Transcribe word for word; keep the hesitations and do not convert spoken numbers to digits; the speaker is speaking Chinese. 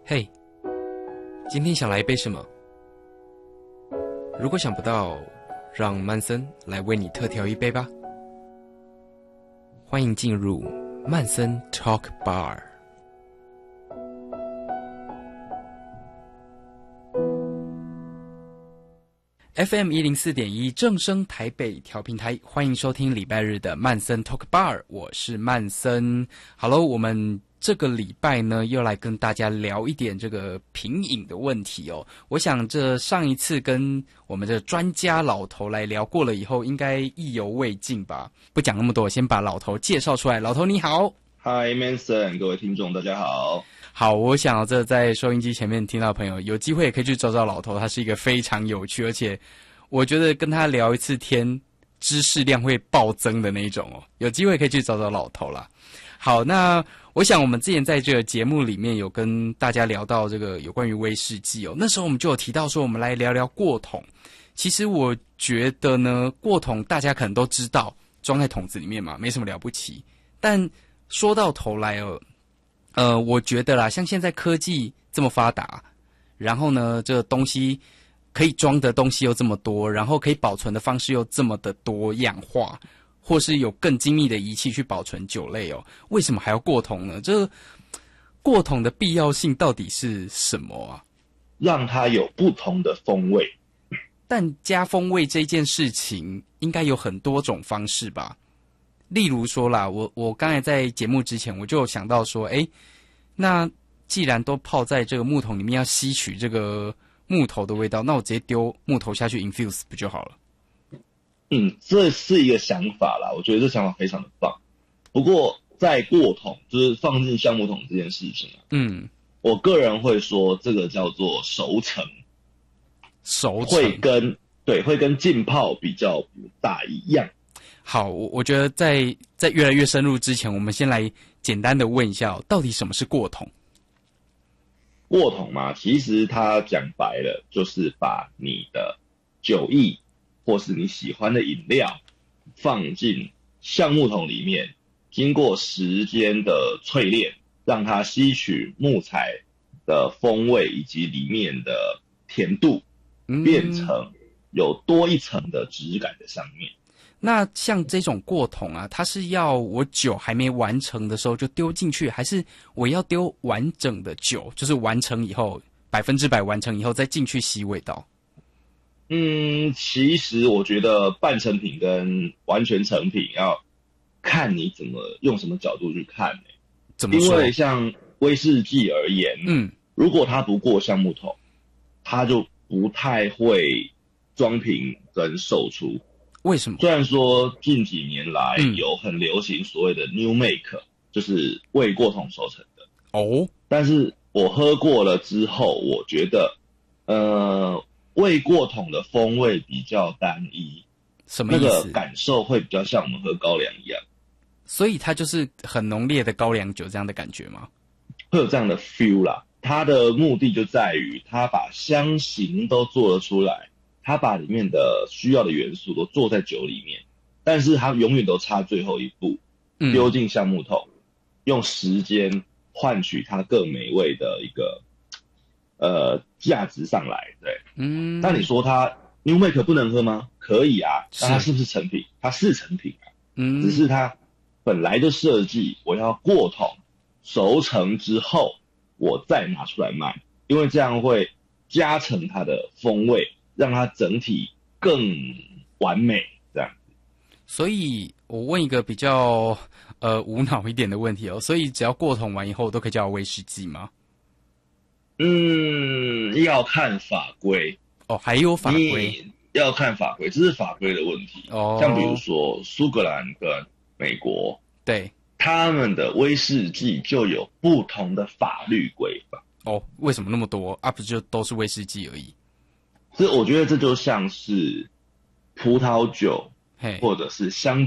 嘿，今天想来一杯什么？如果想不到，让曼森来为你特调一杯吧。欢迎进入曼森 Talk Bar。F M 一零四点一正声台北调频台，欢迎收听礼拜日的曼森 Talk Bar， 我是曼森。Hello， 我们这个礼拜呢，又来跟大家聊一点这个品饮的问题哦。我想这上一次跟我们的专家老头来聊过了以后，应该意犹未尽吧？不讲那么多，我先把老头介绍出来。老头你好。 Hi Manson， 各位听众大家好。 好，我想这在收音机前面听到的朋友，有机会也可以去找找老头，他是一个非常有趣，而且我觉得跟他聊一次天，知识量会暴增的那一种哦。有机会可以去找找老头啦。好，那我想我们之前在这个节目里面有跟大家聊到这个有关于威士忌哦，那时候我们就有提到说，我们来聊聊过桶。其实我觉得呢，过桶大家可能都知道，装在桶子里面嘛，没什么了不起。但说到头来哦，呃，我觉得啦，像现在科技这么发达，然后呢，这个东西可以装的东西又这么多，然后可以保存的方式又这么的多样化，或是有更精密的仪器去保存酒类哦，为什么还要过桶呢？这过桶的必要性到底是什么啊？ 让它有不同的风味。 但加风味这件事情应该有很多种方式吧？例如说啦，我我刚才在节目之前我就有想到说，诶，那既然都泡在这个木桶里面，要吸取这个木头的味道，那我直接丢木头下去 infuse 不就好了？ 嗯，这是一个想法啦，我觉得这想法非常的棒。不过在过桶，就是放进橡木桶这件事情啊，嗯，我个人会说这个叫做熟成， 熟成会跟对会跟浸泡比较不大一样。 好，我我觉得在在越来越深入之前，我们先来简单的问一下、哦，到底什么是过桶？ 过桶嘛，其实它讲白了就是把你的酒液或是你喜欢的饮料放进橡木桶里面，经过时间的淬炼，让它吸取木材的风味以及里面的甜度，变成有多一层的质感在上面。 那像这种过桶啊，它是要我酒还没完成的时候就丢进去，还是我要丢完整的酒，就是完成以后百分之百完成以后再进去吸味道？ 嗯，其实我觉得半成品跟完全成品要看你怎么用什么角度去看、欸、 怎么说？ 因为像威士忌而言，嗯，如果它不过橡木桶，它就不太会装瓶跟售出。 为什么？ 虽然说近几年来有很流行所谓的 new make，、嗯、就是未过桶熟成的哦，但是我喝过了之后，我觉得呃未过桶的风味比较单一。 什么意思？ 那个感受会比较像我们喝高粱一样， 所以它就是很浓烈的高粱酒这样的感觉吗？ 会有这样的 feel 啦。它的目的就在于它把香型都做了出来，它把里面的需要的元素都做在酒里面，但是它永远都差最后一步，丢进橡木桶，用时间换取它更美味的一个呃价值上来。对，嗯。那你说它 New Make 不能喝吗？可以啊，但它是不是成品？它是成品啊，嗯，只是它本来的设计，我要过桶熟成之后，我再拿出来卖，因为这样会加成它的风味，让它整体更完美，这样子。 所以我问一个比较呃无脑一点的问题哦，所以只要过桶完以后，都可以叫威士忌吗？ 嗯，要看法规哦，还有法规。 要看法规，这是法规的问题。哦，像比如说苏格兰跟美国， 对， 他们的威士忌就有不同的法律规范。 哦，为什么那么多啊？不就都是威士忌而已？ 所以我觉得这就像是葡萄酒或者是香